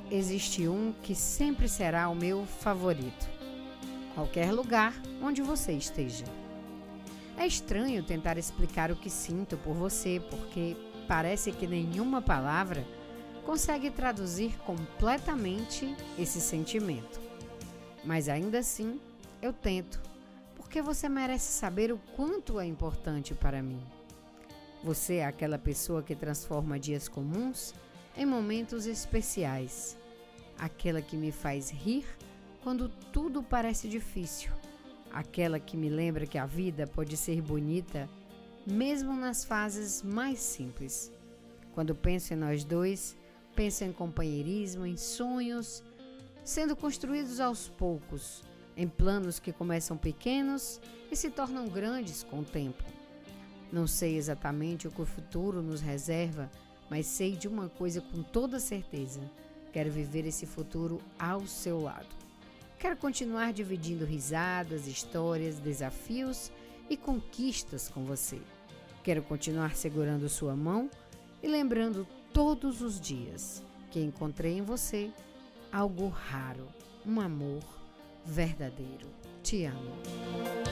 existe um que sempre será o meu favorito. Qualquer lugar onde você esteja. É estranho tentar explicar o que sinto por você, porque parece que nenhuma palavra consegue traduzir completamente esse sentimento. Mas ainda assim, eu tento, porque você merece saber o quanto é importante para mim. Você é aquela pessoa que transforma dias comuns em momentos especiais. Aquela que me faz rir quando tudo parece difícil. Aquela que me lembra que a vida pode ser bonita, mesmo nas fases mais simples. Quando penso em nós dois, penso em companheirismo, em sonhos, sendo construídos aos poucos, em planos que começam pequenos e se tornam grandes com o tempo. Não sei exatamente o que o futuro nos reserva, mas sei de uma coisa com toda certeza. Quero viver esse futuro ao seu lado. Quero continuar dividindo risadas, histórias, desafios e conquistas com você. Quero continuar segurando sua mão e lembrando todos os dias que encontrei em você algo raro, um amor verdadeiro. Te amo.